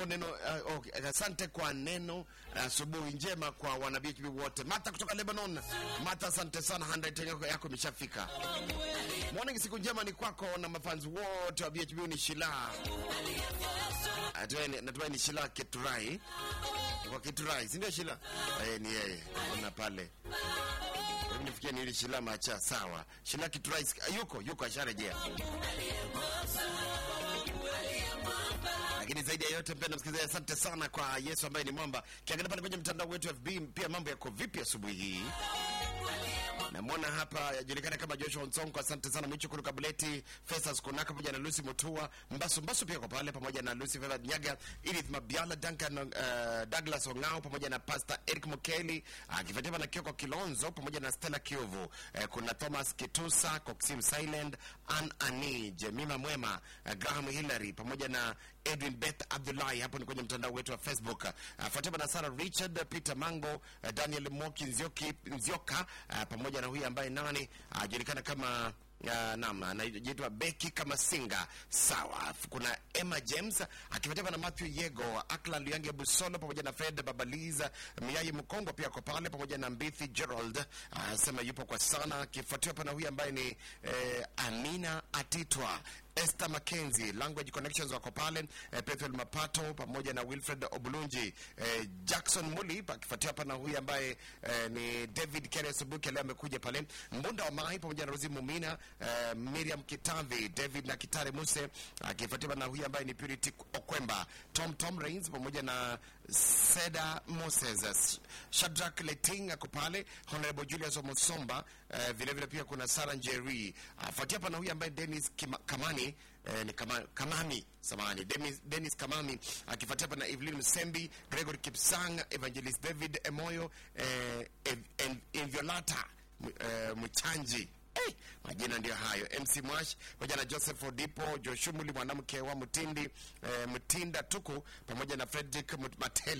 neno asante kwa neno asubuhi njema kwa wana BHB wote. Mata kutoka Lebanon. Mata asante sana, 100 yako imeshafika. Morning, siku njema ni kwako na mafans wote wa BHB. Ni Shila. Natuwa ni Shila Keturai. Kwa Keturai, si ndio Shila? Ni yeye. Ona pale. Nifikia ni ile Shila Macha, sawa. Shila Keturai yuko asharejea. Lakini zaidi ya yote mpendwa msikilizaji, asante sana kwa Yesu ambaye ni mwamba. Kiangalia pale kwenye mtandao wetu FB, pia mambo yako vipi asubuhi hii? Namwona hapa yajulikana kama Joshua Onsongo, asante sana. Mwicho kutoka Buleti, Festus Konaka pamoja na Lucy Mutua, Mbasu pia kwa pale pamoja na Lucy Feva Nyaga, Edith Mabiala, Duncan Douglas Ongao pamoja na Pastor Eric Mukeli, akifuatiwa na Kioko Kilonzo pamoja na Stella Kiovu. Kuna Thomas Kitusa, Coxim Silent, Ani, Jemima Mwema, Graham Hillary pamoja na Edwin Beth Abdullahi. Hapo ni kwenye mtandao wetu wa Facebook. Fuatiwa na Sarah Richard, Peter Mango, Daniel Moki Nzioka, pamoja na huyu ambaye nani ajulikana kama anaitwa Becky kama Singa. Sawa. Kuna Emma James akifuatiwa na Matthew Yego, Akla Luyange Busolo pamoja na Fred Babaliza, Miyayi Mkongo pia kwa pale pamoja na Mbithi Gerald, sema yupo kwa sana. Akifuatiwa na huyu ambaye ni Amina Atitwa, Esther Mackenzie, Language Connections wako pale, Petro Mapato pamoja na Wilfred Obulunji, Jackson Muli akifuatia hapa na huyu ambaye ni David Keresubuke leo amekuja pale, Mbunda wa Mai pamoja na Rozi Mumina, Miriam Kitavi, David na Kitare Muse akifuatia na huyu ambaye ni Purity Okwemba, Tom Rains pamoja na Seda Moses, Shadrack Leting ako pale, Honorable Julius Omosomba, vile vile pia kuna Sarah Njeri. Afuatia hapa na huyu ambaye Dennis Kamani, Kamami samani, Dennis Kamami akifuatia hapa na Evelyn Msembi, Gregory Kipsang, Evangelist David Emoyo, Inviolata Mchanji. Majina ndio hayo. MC Mwash pamoja na Joseph Odipo, Joshua Muli mwanamke wa Mutindi, Mutinda Tuku pamoja na Frederick Mateli.